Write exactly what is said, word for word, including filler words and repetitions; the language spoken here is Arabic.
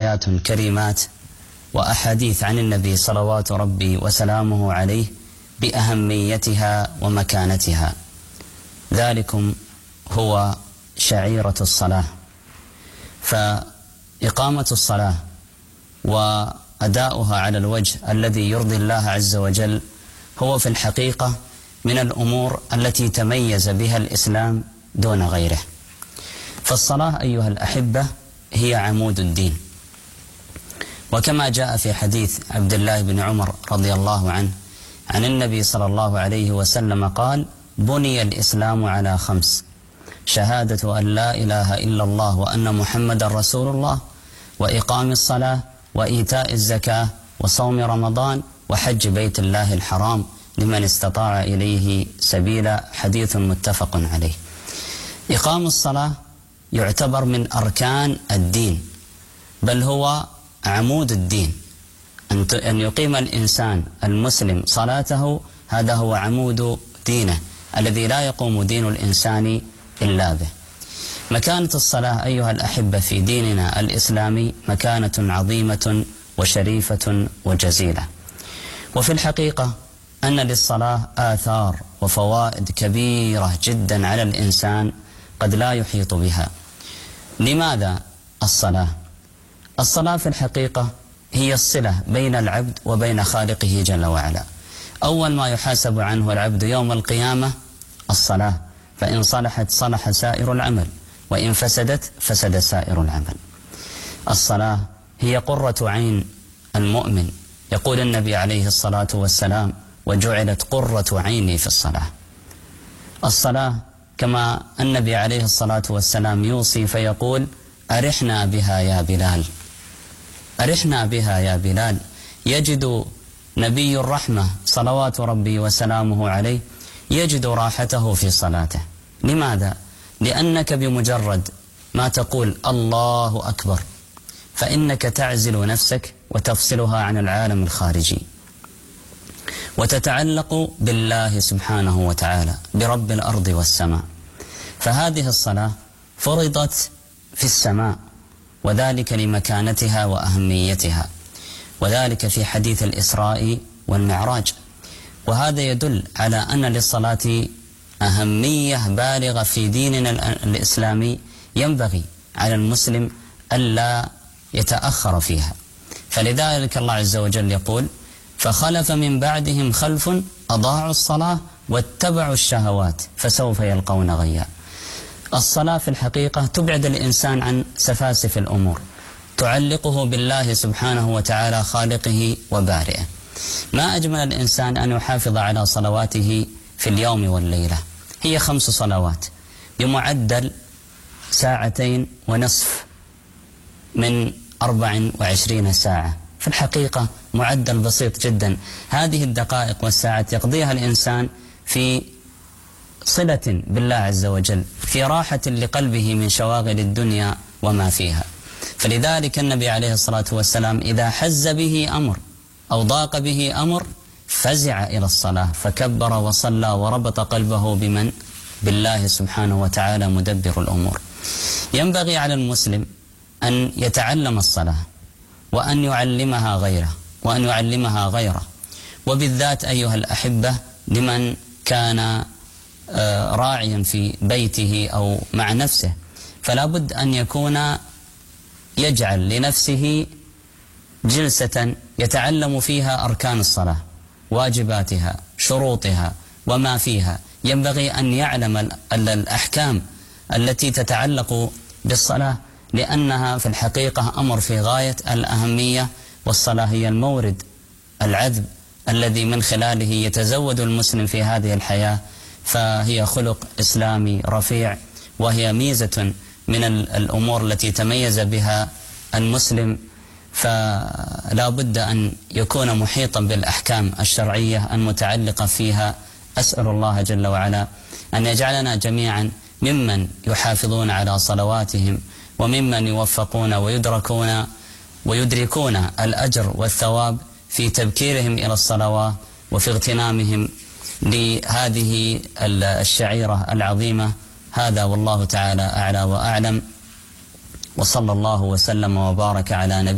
آيات كريمات وأحاديث عن النبي صلوات ربي وسلامه عليه بأهميتها ومكانتها. ذلكم هو شعيرة الصلاة. فإقامة الصلاة وأداؤها على الوجه الذي يرضي الله عز وجل هو في الحقيقة من الأمور التي تميز بها الإسلام دون غيره. فالصلاة أيها الأحبة هي عمود الدين، وكما جاء في حديث عبد الله بن عمر رضي الله عنه عن النبي صلى الله عليه وسلم قال: بني الإسلام على خمس: شهادة أن لا إله إلا الله وأن محمد رسول الله، وإقام الصلاة، وإيتاء الزكاة، وصوم رمضان، وحج بيت الله الحرام لمن استطاع إليه سبيلا. حديث متفق عليه. إقام الصلاة يعتبر من أركان الدين، بل هو عمود الدين. أن يقيم الإنسان المسلم صلاته، هذا هو عمود دينه الذي لا يقوم دين الإنسان إلا به. مكانة الصلاة أيها الأحبة في ديننا الإسلامي مكانة عظيمة وشريفة وجزيلة. وفي الحقيقة أن للصلاة آثار وفوائد كبيرة جدا على الإنسان قد لا يحيط بها. لماذا الصلاة؟ الصلاة في الحقيقة هي الصلة بين العبد وبين خالقه جل وعلا. أول ما يحاسب عنه العبد يوم القيامة الصلاة، فإن صلحت صلح سائر العمل، وإن فسدت فسد سائر العمل. الصلاة هي قرة عين المؤمن. يقول النبي عليه الصلاة والسلام: وجعلت قرة عيني في الصلاة. الصلاة كما النبي عليه الصلاة والسلام يوصي فيقول: أرحنا بها يا بلال، أرحنا بها يا بلال. يجد نبي الرحمة صلوات ربي وسلامه عليه يجد راحته في صلاته. لماذا؟ لأنك بمجرد ما تقول الله أكبر فإنك تعزل نفسك وتفصلها عن العالم الخارجي، وتتعلق بالله سبحانه وتعالى برب الأرض والسماء. فهذه الصلاة فرضت في السماء، وذلك لمكانتها وأهميتها، وذلك في حديث الإسراء والمعراج. وهذا يدل على أن للصلاة أهمية بالغة في ديننا الإسلامي، ينبغي على المسلم ألا يتأخر فيها. فلذلك الله عز وجل يقول: فخلف من بعدهم خلف أضاعوا الصلاة واتبعوا الشهوات فسوف يلقون غيا. الصلاة في الحقيقة تبعد الإنسان عن سفاسف الأمور، تعلقه بالله سبحانه وتعالى خالقه وبارئه. ما أجمل الإنسان أن يحافظ على صلواته في اليوم والليلة. هي خمس صلوات بمعدل ساعتين ونصف من أربع وعشرين ساعة. في الحقيقة معدل بسيط جدا. هذه الدقائق والساعات يقضيها الإنسان في صلة بالله عز وجل، في راحة لقلبه من شواغل الدنيا وما فيها. فلذلك النبي عليه الصلاة والسلام إذا حز به أمر أو ضاق به أمر فزع إلى الصلاة فكبر وصلى وربط قلبه بمن؟ بالله سبحانه وتعالى مدبر الأمور. ينبغي على المسلم أن يتعلم الصلاة وأن يعلمها غيره وأن يعلمها غيره، وبالذات أيها الأحبة لمن كان راعيا في بيته أو مع نفسه، فلا بد أن يكون يجعل لنفسه جلسة يتعلم فيها أركان الصلاة، واجباتها، شروطها وما فيها. ينبغي أن يعلم الأحكام التي تتعلق بالصلاة، لأنها في الحقيقة أمر في غاية الأهمية. والصلاة هي المورد العذب الذي من خلاله يتزود المسلم في هذه الحياة، فهي خلق إسلامي رفيع، وهي ميزة من الأمور التي تميز بها المسلم. فلا بد أن يكون محيطا بالأحكام الشرعية المتعلقة فيها. أسأل الله جل وعلا أن يجعلنا جميعا ممن يحافظون على صلواتهم، وممن يوفقون ويدركون ويدركون الأجر والثواب في تبكيرهم إلى الصلوات وفي اغتنامهم لهذه الشعيرة العظيمة. هذا والله تعالى أعلى وأعلم، وصلى الله وسلم وبارك على نبينا